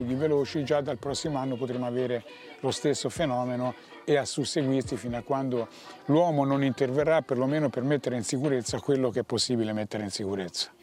veloci, già dal prossimo anno potremo avere lo stesso fenomeno e a susseguirsi fino a quando l'uomo non interverrà, perlomeno per mettere in sicurezza quello che è possibile mettere in sicurezza.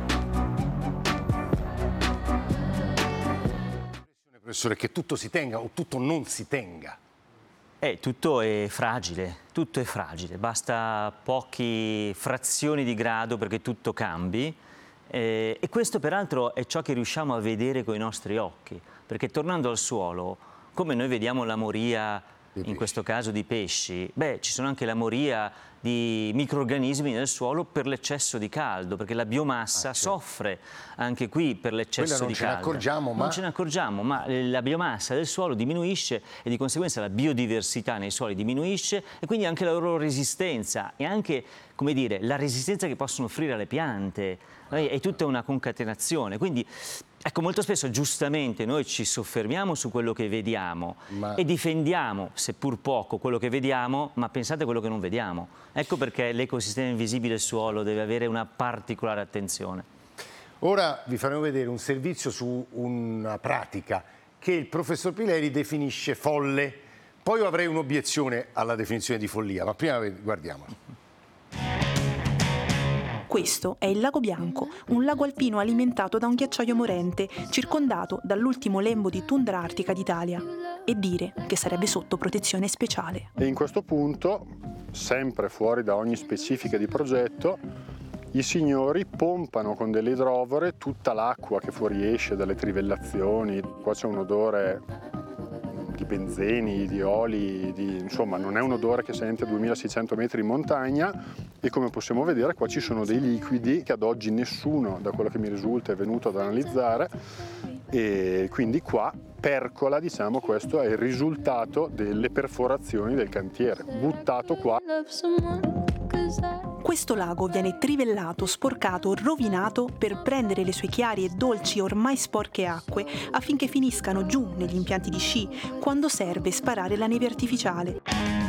Professore, che tutto si tenga o tutto non si tenga? Tutto è fragile, basta poche frazioni di grado perché tutto cambi. E questo peraltro è ciò che riusciamo a vedere con i nostri occhi, perché tornando al suolo, come noi vediamo la moria, in questo caso di pesci, ci sono anche la moria di microrganismi nel suolo per l'eccesso di caldo, perché la biomassa soffre anche qui per l'eccesso di caldo. Non ce ne accorgiamo, ma la biomassa del suolo diminuisce e di conseguenza la biodiversità nei suoli diminuisce e quindi anche la loro resistenza e anche, come dire, la resistenza che possono offrire alle piante. È tutta una concatenazione, quindi ecco, molto spesso giustamente noi ci soffermiamo su quello che vediamo e difendiamo, seppur poco, quello che vediamo, ma pensate a quello che non vediamo. Ecco perché l'ecosistema invisibile del suolo deve avere una particolare attenzione. Ora vi faremo vedere un servizio su una pratica che il professor Pileri definisce folle. Poi io avrei un'obiezione alla definizione di follia, ma prima guardiamolo. Questo è il Lago Bianco, un lago alpino alimentato da un ghiacciaio morente, circondato dall'ultimo lembo di tundra artica d'Italia. E dire che sarebbe sotto protezione speciale. E in questo punto, sempre fuori da ogni specifica di progetto, i signori pompano con delle idrovore tutta l'acqua che fuoriesce dalle trivellazioni. Qua c'è un odore di benzeni, di oli, insomma non è un odore che sente a 2600 metri in montagna e come possiamo vedere qua ci sono dei liquidi che ad oggi nessuno, da quello che mi risulta, è venuto ad analizzare e quindi qua percola, diciamo, questo è il risultato delle perforazioni del cantiere, buttato qua. Questo lago viene trivellato, sporcato, rovinato per prendere le sue chiare e dolci ormai sporche acque affinché finiscano giù negli impianti di sci quando serve sparare la neve artificiale.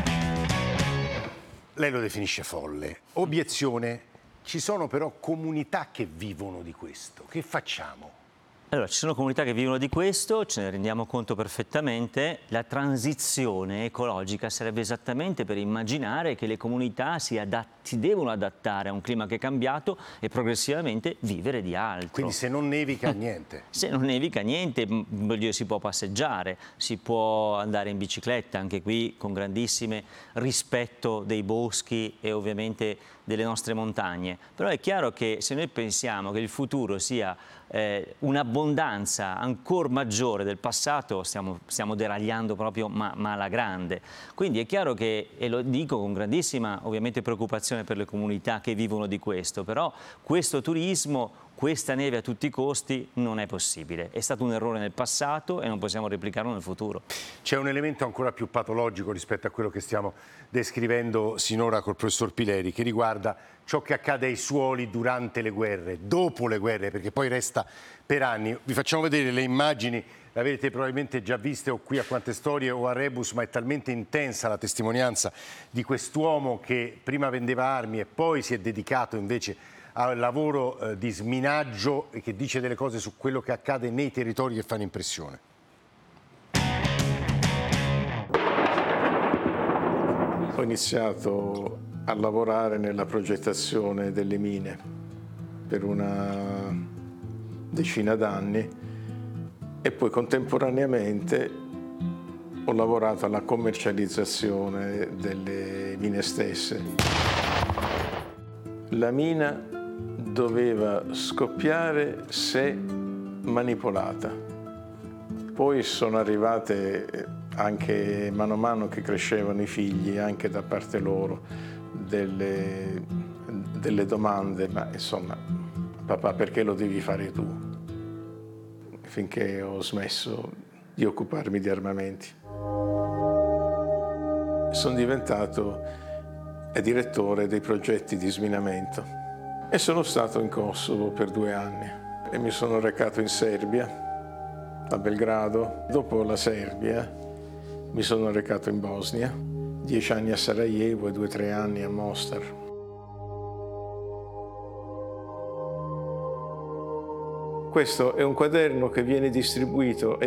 Lei lo definisce folle. Obiezione, ci sono però comunità che vivono di questo. Che facciamo? Allora, ci sono comunità che vivono di questo, ce ne rendiamo conto perfettamente. La transizione ecologica sarebbe esattamente per immaginare che le comunità si devono adattare a un clima che è cambiato e progressivamente vivere di altro. Quindi se non nevica niente. Se non nevica niente, si può passeggiare, si può andare in bicicletta, anche qui con grandissimo rispetto dei boschi e ovviamente delle nostre montagne. Però è chiaro che se noi pensiamo che il futuro sia un'abbondanza ancora maggiore del passato, stiamo deragliando proprio ma alla grande. Quindi è chiaro che, e lo dico con grandissima ovviamente preoccupazione per le comunità che vivono di questo, però questo turismo, questa neve a tutti i costi non è possibile. È stato un errore nel passato e non possiamo replicarlo nel futuro. C'è un elemento ancora più patologico rispetto a quello che stiamo descrivendo sinora col professor Pileri, che riguarda ciò che accade ai suoli durante le guerre, dopo le guerre, perché poi resta per anni. Vi facciamo vedere le immagini, le avete probabilmente già viste o qui a Quante Storie o a Rebus, ma è talmente intensa la testimonianza di quest'uomo che prima vendeva armi e poi si è dedicato invece al lavoro di sminaggio e che dice delle cose su quello che accade nei territori che fanno impressione. Ho iniziato a lavorare nella progettazione delle mine per una decina d'anni e poi contemporaneamente ho lavorato alla commercializzazione delle mine stesse. La mina doveva scoppiare se manipolata. Poi sono arrivate anche mano a mano che crescevano i figli, anche da parte loro, delle domande, ma insomma, papà, perché lo devi fare tu? Finché ho smesso di occuparmi di armamenti. Sono diventato direttore dei progetti di sminamento e sono stato in Kosovo per 2 anni e mi sono recato in Serbia, a Belgrado. Dopo la Serbia mi sono recato in Bosnia, 10 anni a Sarajevo e 2 o 3 anni a Mostar. Questo è un quaderno che viene distribuito